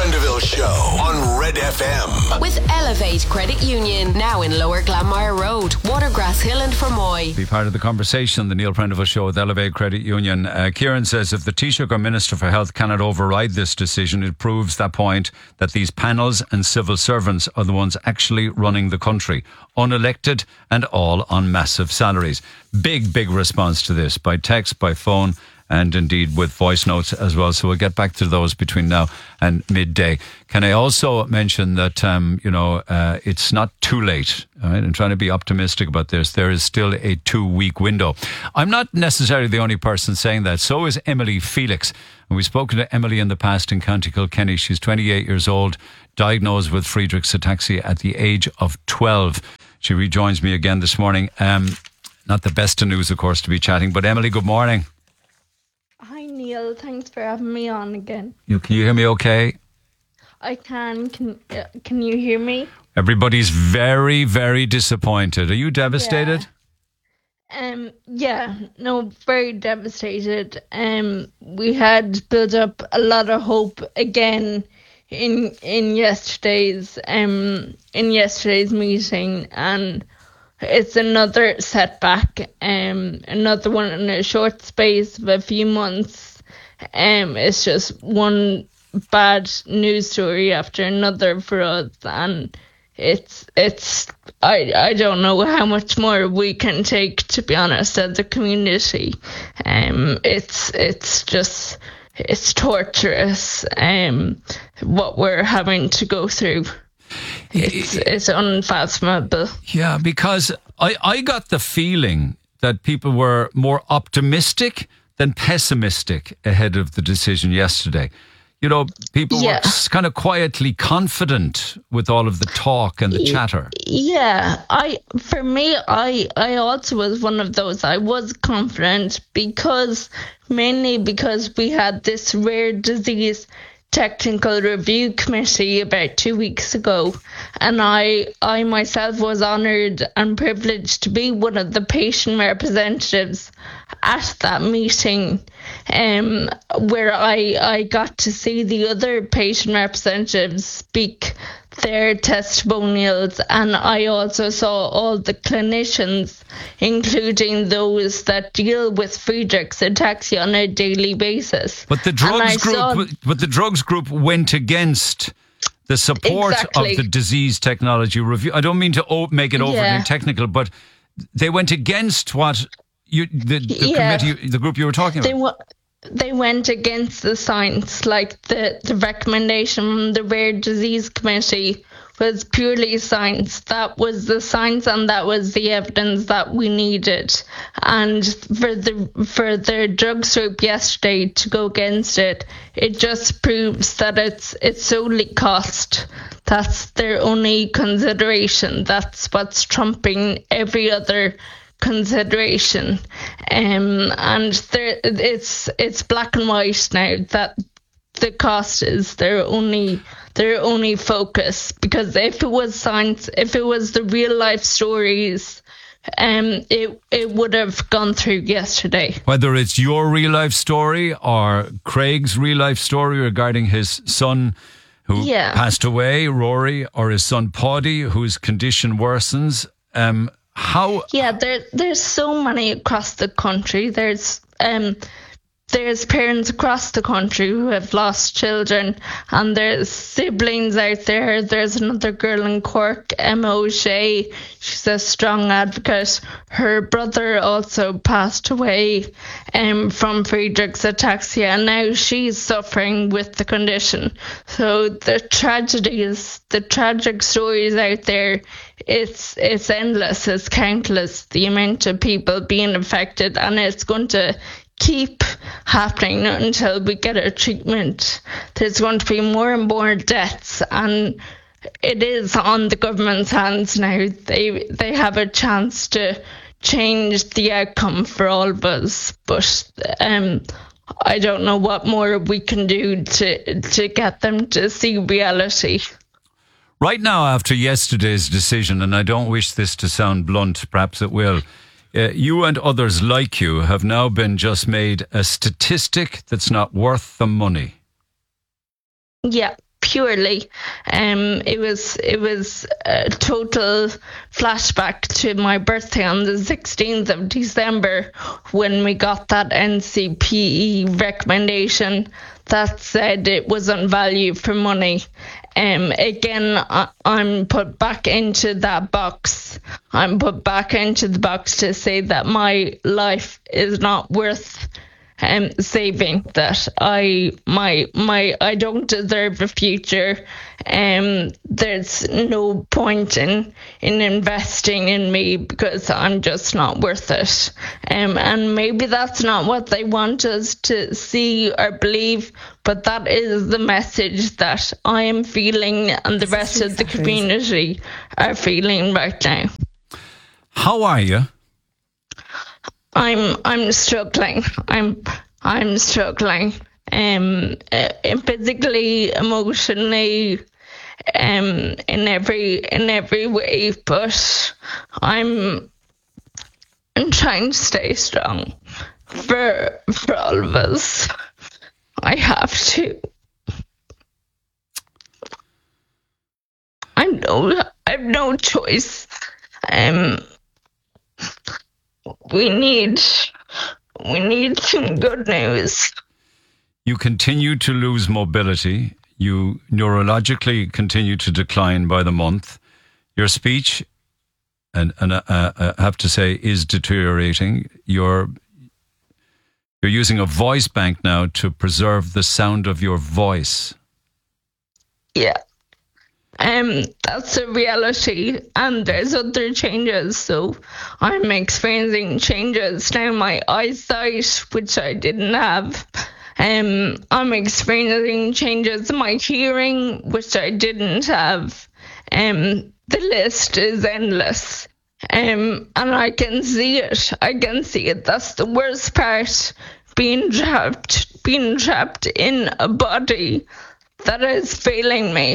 Prendeville Show on Red FM. With Elevate Credit Union, now in Lower Glanmire Road, Watergrass Hill and Fermoy. Be part of the conversation, the Neil Prendeville Show with Elevate Credit Union. Kieran says if the Taoiseach or Minister for Health cannot override this decision, it proves that point that these panels and civil servants are the ones actually running the country, unelected and all on massive salaries. Big response to this by text, by phone, and indeed with voice notes as well. So we'll get back to those between now and midday. Can I also mention that, it's not too late. All right? I'm trying to be optimistic about this. There is still a 2-week window. I'm not necessarily the only person saying that. So is Emily Felix. And we've spoken to Emily in the past in County Kilkenny. She's 28 years old, diagnosed with Friedreich's ataxia at the age of 12. She rejoins me again this morning. Not the best of news, of course, to be chatting. But Emily, good morning. Hi Neil, thanks for having me on again. Can you hear me okay? I can. Can you hear me? Everybody's very, very disappointed. Are you devastated? Very devastated. We had built up a lot of hope again in yesterday's meeting, and it's another setback, another one in a short space of a few months. It's just one bad news story after another for us, and I don't know how much more we can take, to be honest, as a community. It's torturous, what we're having to go through. It's unfathomable. Yeah, because I got the feeling that people were more optimistic than pessimistic ahead of the decision yesterday. You know, people were kind of quietly confident with all of the talk and the chatter. Yeah, I also was one of those. I was confident mainly because we had this rare disease technical review committee about 2 weeks ago, and I myself was honoured and privileged to be one of the patient representatives at that meeting, where I got to see the other patient representatives speak their testimonials, and I also saw all the clinicians, including those that deal with Friedreich's ataxia on a daily basis. But the drugs group went against the support of the disease technology review. I don't mean to make it overly technical, but they went against what the committee, the group you were talking about. They went against the science, like the recommendation from the Rare Disease Committee was purely science. That was the science, and that was the evidence that we needed. And for the drugs group yesterday to go against it, it just proves that it's solely cost. That's their only consideration. That's what's trumping every other consideration, and it's black and white now that the cost is their only focus. Because if it was science, if it was the real life stories, it would have gone through yesterday. Whether it's your real life story or Craig's real life story regarding his son who passed away, Rory, or his son Paddy, whose condition worsens. There's so many across the country. There's parents across the country who have lost children, and there's siblings out there. There's another girl in Cork, Emma O'Shea. She's a strong advocate. Her brother also passed away from Friedreich's ataxia, and now she's suffering with the condition. So the tragedies, the tragic stories out there, it's endless, it's countless, the amount of people being affected, and it's going to keep happening until we get a treatment. There's going to be more and more deaths, and it is on the government's hands now. They have a chance to change the outcome for all of us, but I don't know what more we can do to get them to see reality. Right now, after yesterday's decision, and I don't wish this to sound blunt, perhaps it will, you and others like you have now been just made a statistic that's not worth the money. Yeah, purely. It was a total flashback to my birthday on the 16th of December when we got that NCPE recommendation that said it was on value for money. Again, I'm put back into that box. I'm put back into the box to say that my life is not worth saving, that I don't deserve a future. There's no point in investing in me because I'm just not worth it. And maybe that's not what they want us to see or believe, but that is the message that I am feeling and the rest of the community are feeling right now. How are you? I'm struggling. I'm struggling. Physically, emotionally, in every way. But I'm trying to stay strong for all of us. I have to. I have no choice. We need some good news. You continue to lose mobility. You neurologically continue to decline by the month. Your speech, and I have to say, is deteriorating. You're using a voice bank now to preserve the sound of your voice. Yeah. That's a reality, and there's other changes. So I'm experiencing changes now. My eyesight, which I didn't have. I'm experiencing changes in my hearing, which I didn't have. The list is endless. And I can see it. That's the worst part. Being trapped in a body that is failing me.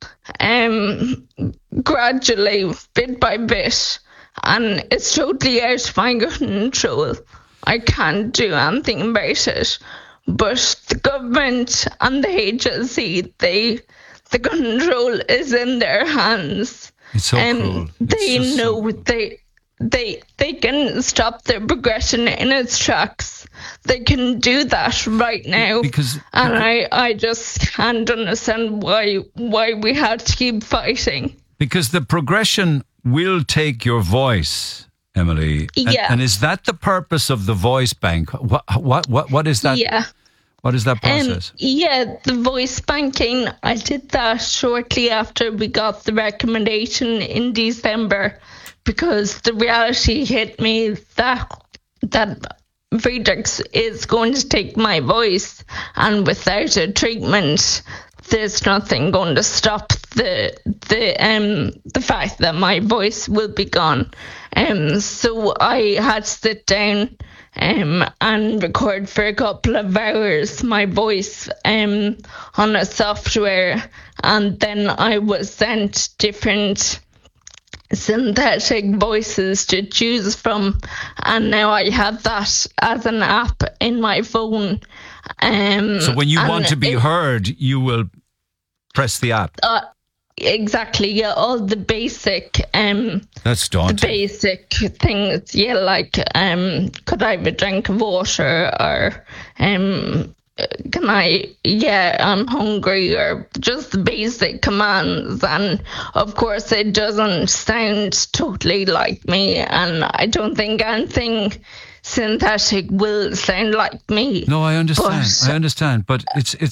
Gradually, bit by bit, and it's totally out of my control. I can't do anything about it. But the government and the HSE, the control is in their hands. It's so cruel. They know they can stop the progression in its tracks. They can do that right now. I just can't understand why we have to keep fighting. Because the progression will take your voice, Emily. Yeah. And is that the purpose of the voice bank? What is that? Yeah. What is that process? The voice banking, I did that shortly after we got the recommendation in December, because the reality hit me that Freedix is going to take my voice, and without a treatment, there's nothing going to stop the fact that my voice will be gone. So I had to sit down and record for a couple of hours my voice on a software, and then I was sent different synthetic voices to choose from, and now I have that as an app in my phone. So when you want to be heard, you will press the app. Exactly, yeah, all the basic that's daunting. The basic things, yeah, like could I have a drink of water, or can I'm hungry, or just the basic commands. And of course it doesn't sound totally like me, and I don't think anything synthetic will sound like me. No, I understand, but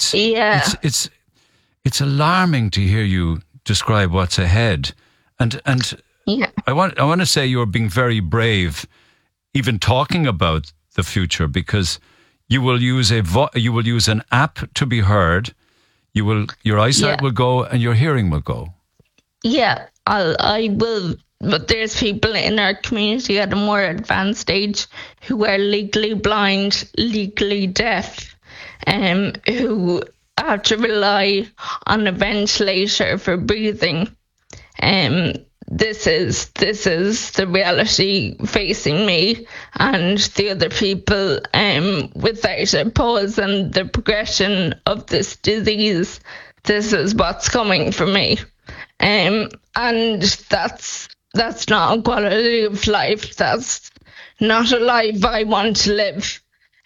it's alarming to hear you describe what's ahead, and yeah. I want to say you're being very brave, even talking about the future, because you will use an app to be heard. Your eyesight will go, and your hearing will go. Yeah, I will. But there's people in our community at a more advanced stage who are legally blind, legally deaf, who have to rely on a ventilator for breathing. This is the reality facing me and the other people without a pause, and the progression of this disease this is what's coming for me. And that's not a quality of life. That's not a life I want to live.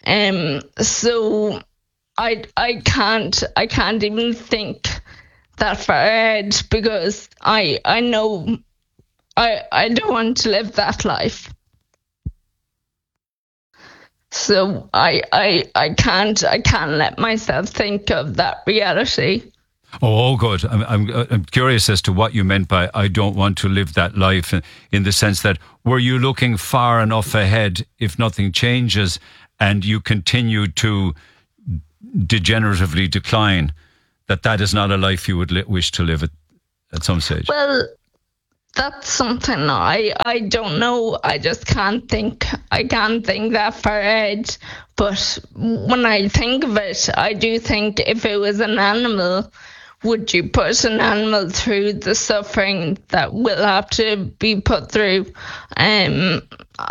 So I can't even think that far ahead, because I know I don't want to live that life. So I can't let myself think of that reality. Oh, good. I'm curious as to what you meant by "I don't want to live that life," in the sense that, were you looking far enough ahead if nothing changes and you continue to degeneratively decline, that is not a life you would wish to live at some stage? Well, that's something I don't know. I just can't think. I can't think that far ahead. But when I think of it, I do think, if it was an animal, would you put an animal through the suffering that will have to be put through? I'm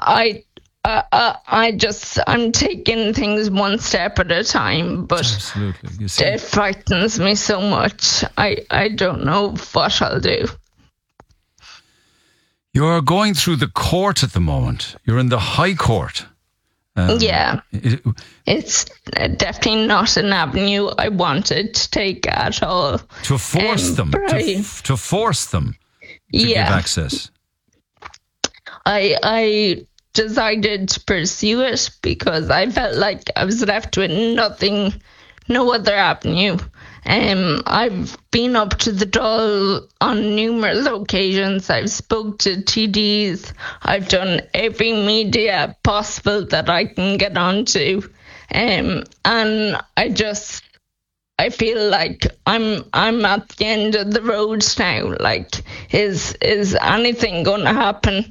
taking things one step at a time, but absolutely. It frightens me so much. I don't know what I'll do. You're going through the court at the moment. You're in the High Court. Yeah. It's definitely not an avenue I wanted to take at all. To force them. To force them to give access. I decided to pursue it because I felt like I was left with no other avenue. I've been up to the Dáil on numerous occasions. I've spoke to TDs. I've done every media possible that I can get onto. And I feel like I'm at the end of the road now. Like, is anything going to happen?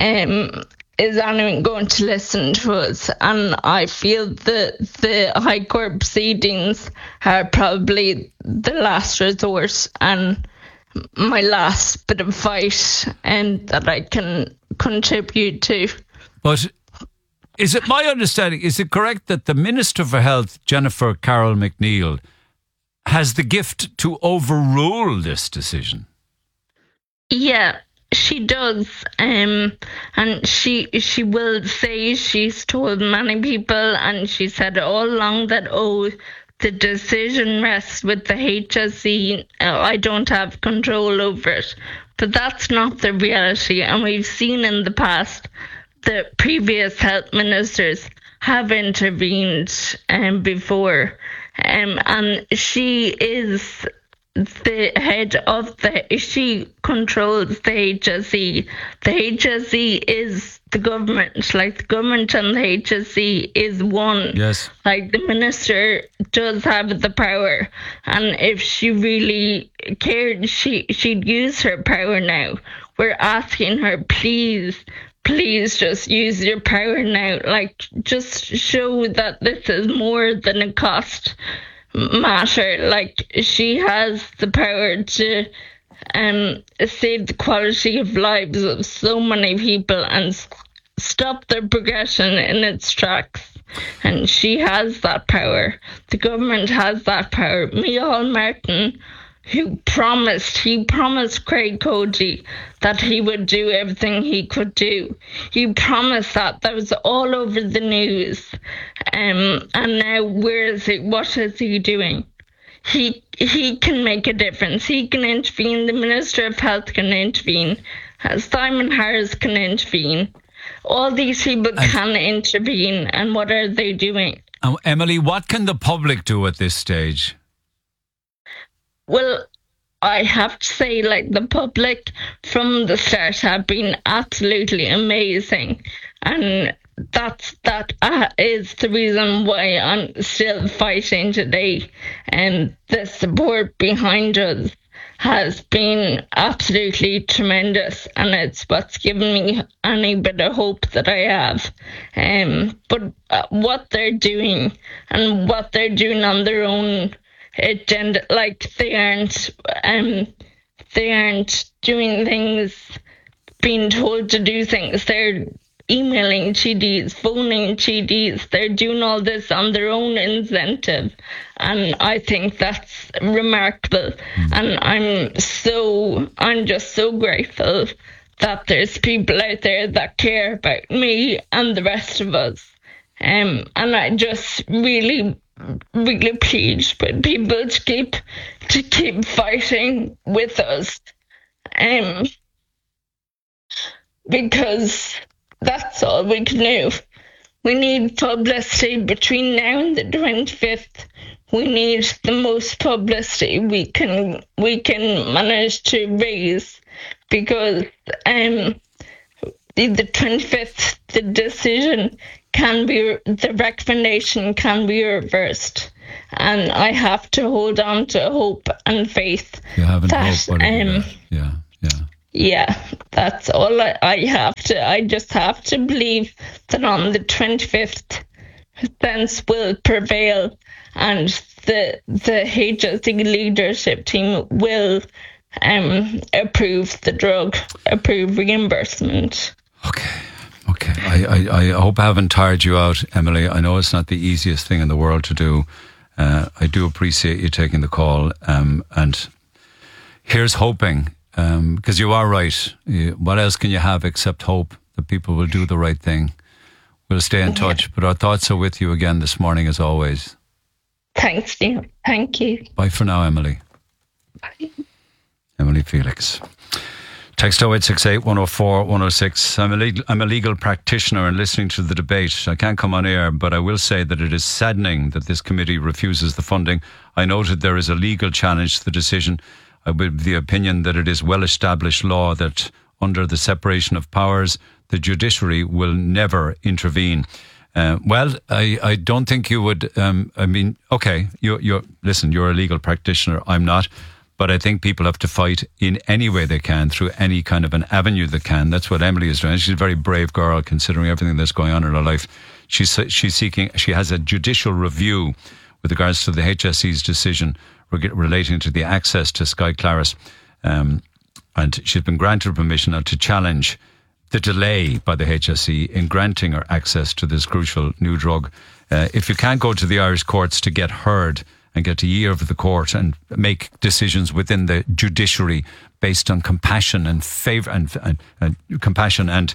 Is anyone going to listen to us? And I feel that the High Court proceedings are probably the last resort and my last bit of fight that I can contribute to. But is it my understanding, is it correct that the Minister for Health, Jennifer Carroll McNeill, has the gift to overrule this decision? Yeah. She does, and she will say she's told many people, and she said all along that, the decision rests with the HSE. I don't have control over it. But that's not the reality, and we've seen in the past that previous health ministers have intervened before, and she is the head of she controls the HSE. The HSE is the government. Like, the government and the HSE is one. Yes. Like, the minister does have the power, and if she really cared, she'd use her power now. We're asking her, please just use your power now. Like, just show that this is more than a cost matter. Like, she has the power to save the quality of lives of so many people and stop their progression in its tracks. And she has that power. The government has that power. Micheál Martin, he promised Craig Cody that he would do everything he could do. He promised that. That was all over the news. And now, where is he? What is he doing? He can make a difference. He can intervene. The Minister of Health can intervene. Simon Harris can intervene. All these people can intervene. And what are they doing? Emily, what can the public do at this stage? Well, I have to say, like, the public from the start have been absolutely amazing. And that is the reason why I'm still fighting today. And the support behind us has been absolutely tremendous, and it's what's given me any bit of hope that I have. But what they're doing and what they're doing on their own agenda, like, they aren't doing things, being told to do things. They're emailing GDs, phoning GDs. They're doing all this on their own incentive. And I think that's remarkable. And I'm just so grateful that there's people out there that care about me and the rest of us. And I just really, really plead with people to keep fighting with us. Because that's all we can do. We need publicity between now and the 25th. We need the most publicity we can manage to raise, because the 25th, the decision the recommendation can be reversed, and I have to hold on to hope and faith. You haven't hope. Yeah, that's all I have to. I just have to believe that on the 25th, sense will prevail, and the HSE leadership team will approve the drug, approve reimbursement. Okay. I hope I haven't tired you out, Emily. I know it's not the easiest thing in the world to do. I do appreciate you taking the call, and here's hoping. Because you are right. What else can you have except hope that people will do the right thing? We'll stay in touch, but our thoughts are with you again this morning as always. Thanks, Neil. Thank you. Bye for now, Emily. Bye. Emily Felix. Text 0868 104 106. I'm a legal practitioner, and listening to the debate, I can't come on air, but I will say that it is saddening that this committee refuses the funding. I noted there is a legal challenge to the decision. I would have the opinion that it is well-established law that under the separation of powers, the judiciary will never intervene. Well, I don't think you would. You're a legal practitioner. I'm not. But I think people have to fight in any way they can, through any kind of an avenue they can. That's what Emily is doing. She's a very brave girl, considering everything that's going on in her life. She has a judicial review with regards to the HSE's decision relating to the access to Skyclarys. And she's been granted permission now to challenge the delay by the HSE in granting her access to this crucial new drug. If you can't go to the Irish courts to get heard and get a year of the court and make decisions within the judiciary based on compassion and favour and compassion and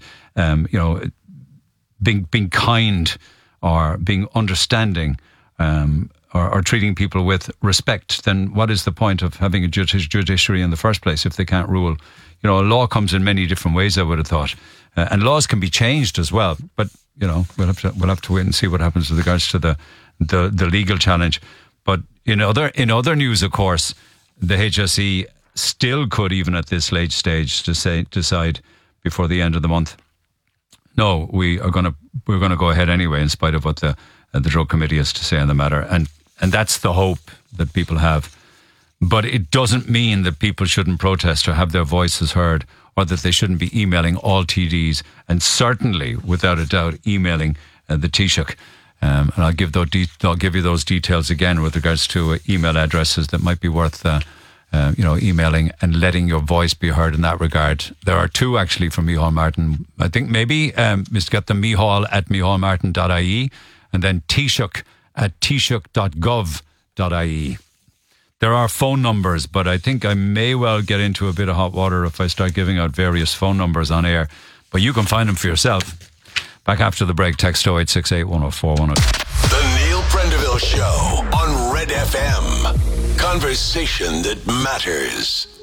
being kind or being understanding or treating people with respect, then what is the point of having a judiciary in the first place if they can't rule? A law comes in many different ways, I would have thought, and laws can be changed as well. But we'll have to wait and see what happens with regards to the legal challenge. But in other news, of course, the HSE still could, even at this late stage, decide before the end of the month, no, we're going to go ahead anyway, in spite of what the drug committee has to say on the matter, and that's the hope that people have. But it doesn't mean that people shouldn't protest or have their voices heard, or that they shouldn't be emailing all TDs, and certainly, without a doubt, emailing the Taoiseach. And I'll give you those details again with regards to email addresses that might be worth emailing and letting your voice be heard in that regard. There are two actually from Micheál Martin. I think maybe get them Micheál at micheálmartin.ie and then Taoiseach at taoiseach.gov.ie. There are phone numbers, but I think I may well get into a bit of hot water if I start giving out various phone numbers on air. But you can find them for yourself. Back after the break, text 0868 104 106. The Neil Prendeville Show on Red FM. Conversation that matters.